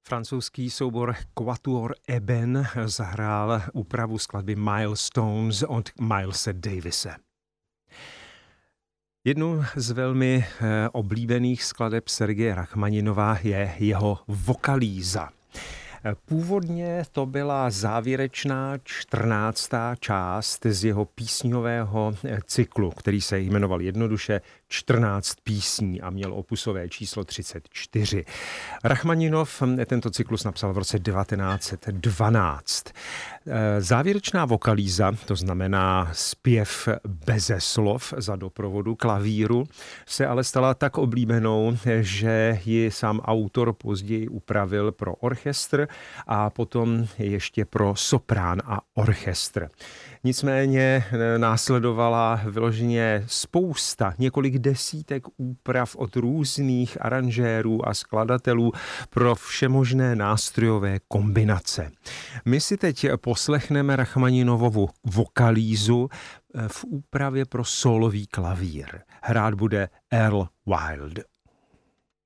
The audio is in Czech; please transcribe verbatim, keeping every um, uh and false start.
Francouzský soubor Quatuor Eben zahrál úpravu skladby Milestones od Milese Davise. Jednou z velmi oblíbených skladeb Sergeje Rachmaninova je jeho Vokalíza. Původně to byla závěrečná čtrnáctá část z jeho písňového cyklu, který se jmenoval jednoduše čtrnáct písní a měl opusové číslo třicet čtyři. Rachmaninov tento cyklus napsal v roce devatenáct set dvanáct. Závěrečná vokalíza, to znamená zpěv beze slov za doprovodu klavíru, se ale stala tak oblíbenou, že ji sám autor později upravil pro orchestr a potom ještě pro soprán a orchestr. Nicméně následovala vyloženě spousta, několik desítek úprav od různých aranžérů a skladatelů pro všemožné nástrojové kombinace. My si teď poslechneme Rachmaninovovu vokalízu v úpravě pro sólový klavír. Hrát bude Earl Wild.